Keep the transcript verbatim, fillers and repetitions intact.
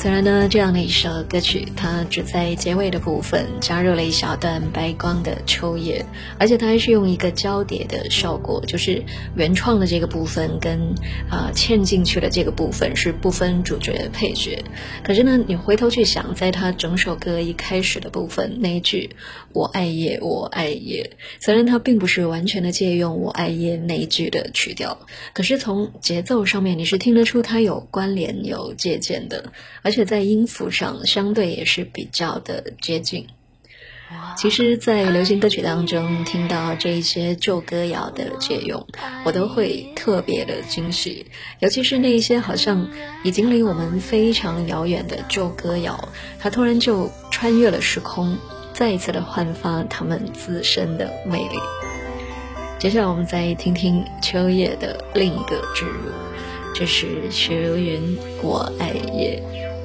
虽然呢这样的一首歌曲它只在结尾的部分加入了一小段白光的秋叶，而且它还是用一个交叠的效果，就是原创的这个部分跟啊、呃、嵌进去的这个部分是不分主角配角。可是呢你回头去想，在它整首歌一开始的部分那一句我爱夜我爱夜，虽然它并不是完全的借用我爱夜那一句的曲调，可是从节奏上面你是听得出它有关联有借鉴的，而且在音符上相对也是比较的接近。其实在流行歌曲当中听到这一些旧歌谣的借用，我都会特别的惊喜，尤其是那一些好像已经离我们非常遥远的旧歌谣，它突然就穿越了时空，再一次的焕发它们自身的魅力。接下来我们再听听秋叶的另一个之入，这是秋云我爱夜。